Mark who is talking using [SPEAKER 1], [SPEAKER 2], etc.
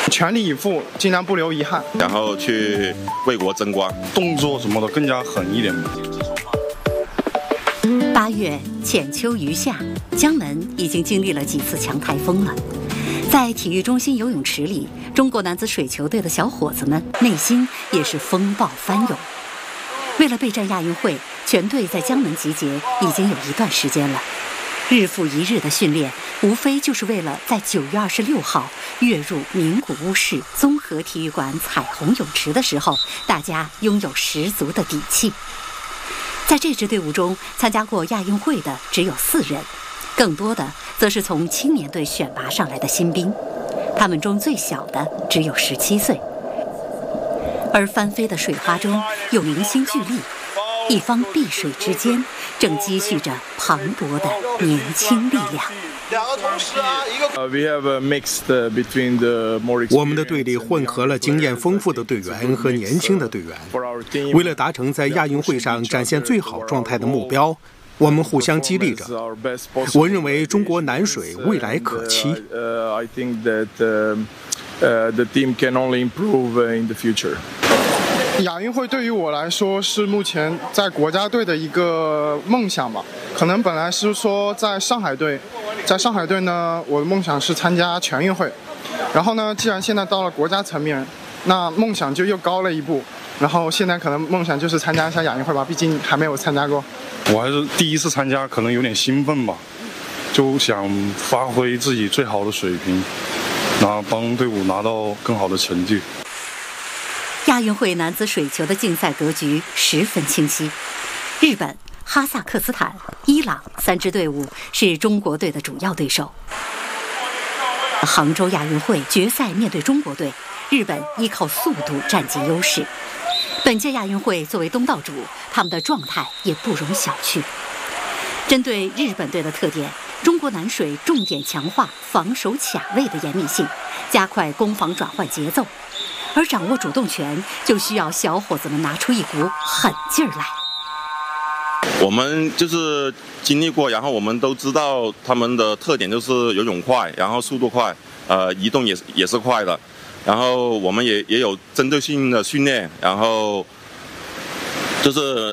[SPEAKER 1] 全力以赴，尽量不留遗憾，
[SPEAKER 2] 然后去为国争光，
[SPEAKER 3] 动作什么的更加狠一点。
[SPEAKER 4] 8月浅秋余夏，江门已经经历了几次强台风了。在体育中心游泳池里，中国男子水球队的小伙子们内心也是风暴翻涌。为了备战亚运会，全队在江门集结已经有一段时间了。日复一日的训练，无非就是为了在9月26号跃入名古屋市综合体育馆彩虹泳池的时候，大家拥有十足的底气。在这支队伍中，参加过亚运会的只有4人，更多的则是从青年队选拔上来的新兵，他们中最小的只有17岁。而翻飞的水花中有明星聚力，一方碧水之间正积蓄着磅礴的年轻力量。
[SPEAKER 5] 我们的队里混合了经验丰富的队员和年轻的队员。为了达成在亚运会上展现最好状态的目标，我们互相激励着。我认为中国男水未来可期。
[SPEAKER 1] 亚运会对于我来说是目前在国家队的一个梦想吧。可能本来是说在上海队呢，我的梦想是参加全运会。然后呢，既然现在到了国家层面，那梦想就又高了一步。然后现在可能梦想就是参加一下亚运会吧，毕竟还没有参加过。
[SPEAKER 3] 我还是第一次参加，可能有点兴奋吧，就想发挥自己最好的水平，然后帮队伍拿到更好的成绩。
[SPEAKER 4] 亚运会男子水球的竞赛格局十分清晰，日本、哈萨克斯坦、伊朗3支队伍是中国队的主要对手。杭州亚运会决赛面对中国队，日本依靠速度占尽优势。本届亚运会作为东道主，他们的状态也不容小觑。针对日本队的特点，中国男水重点强化防守卡位的严密性，加快攻防转换节奏。而掌握主动权，就需要小伙子们拿出一股狠劲儿来。
[SPEAKER 2] 我们就是经历过，然后我们都知道他们的特点就是游泳快，然后速度快，移动也是快的。然后我们也有针对性的训练，然后就是